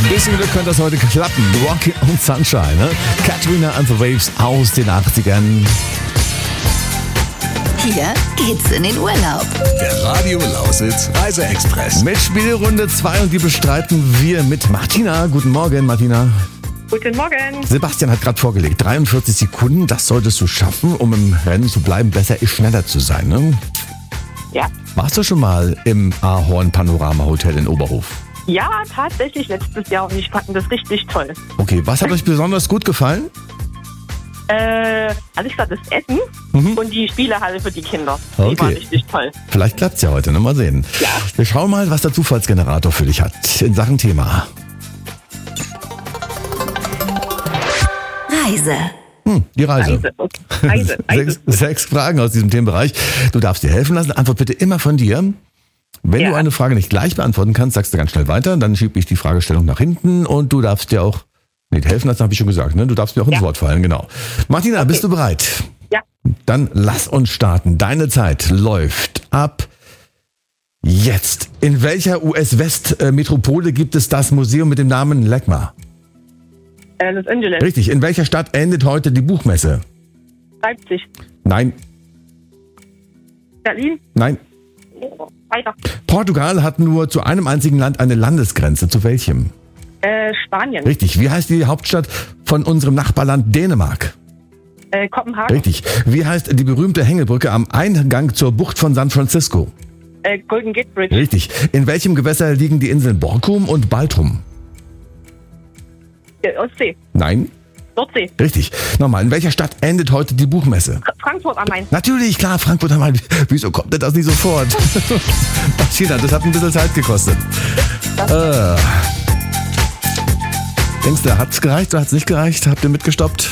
Bisschen Glück könnte das heute klappen. Rocky und Sunshine, ne? Katrina and the Waves aus den 80ern. Hier geht's in den Urlaub. Der Radio Lausitz Reise-Express. Mit Spielrunde 2 und die bestreiten wir mit Martina. Guten Morgen, Martina. Guten Morgen. Sebastian hat gerade vorgelegt, 43 Sekunden, das solltest du schaffen, um im Rennen zu bleiben. Besser ist schneller zu sein, ne? Ja. Warst du schon mal im Ahorn Panorama Hotel in Oberhof? Ja, tatsächlich letztes Jahr und ich fand das richtig toll. Okay, was hat euch besonders gut gefallen? Also ich gesagt, das Essen und die Spielehalle für die Kinder. Die Okay. war richtig toll. Vielleicht klappt's ja heute, ne? Mal sehen. Ja. Wir schauen mal, was der Zufallsgenerator für dich hat in Sachen Thema. Reise. Die Reise. Reise. Sechs Fragen aus diesem Themenbereich. Du darfst dir helfen lassen. Antwort bitte immer von dir. Wenn Ja. du eine Frage nicht gleich beantworten kannst, sagst du ganz schnell weiter. Dann schiebe ich die Fragestellung nach hinten und du darfst dir auch nicht helfen lassen, habe ich schon gesagt. Ne? Du darfst mir auch ins Ja. Wort fallen, genau. Martina, bist du bereit? Ja. Dann lass uns starten. Deine Zeit läuft ab jetzt. In welcher US-West-Metropole gibt es das Museum mit dem Namen LACMA? Los Angeles. Richtig. In welcher Stadt endet heute die Buchmesse? Leipzig. Nein, Berlin. nein. Weiter. Portugal hat nur zu einem einzigen Land eine Landesgrenze. Zu welchem? Spanien. Richtig. Wie heißt die Hauptstadt von unserem Nachbarland Dänemark? Kopenhagen. Richtig. Wie heißt die berühmte Hängebrücke am Eingang zur Bucht von San Francisco? Golden Gate Bridge. Richtig. In welchem Gewässer liegen die Inseln Borkum und Baltrum? Ostsee. Nein. Nordsee. Richtig. Nochmal. In welcher Stadt endet heute die Buchmesse? Frankfurt am Main. Natürlich, klar, Frankfurt am Main. Wieso kommt denn das nicht sofort? Martina, das hat ein bisschen Zeit gekostet. Denkst du, hat's gereicht oder hat's nicht gereicht? Habt ihr mitgestoppt?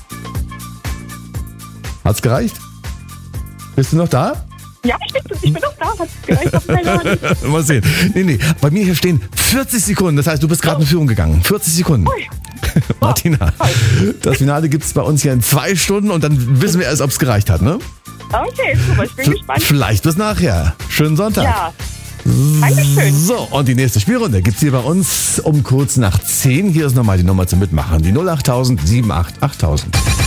Hat's gereicht? Bist du noch da? Ja, ich bin doch da. Hat's gereicht auf meiner Hand. Mal sehen. Nee. Bei mir hier stehen 40 Sekunden. Das heißt, du bist gerade in Führung gegangen. 40 Sekunden. Martina, das Finale gibt's bei uns hier in 2 Stunden und dann wissen wir erst, ob es gereicht hat, ne? Okay, super. Ich bin gespannt. Vielleicht bis nachher. Schönen Sonntag. Ja. Dankeschön. So, und die nächste Spielrunde gibt's hier bei uns um kurz nach 10. Hier ist nochmal die Nummer zum Mitmachen. Die 08000 78 8000.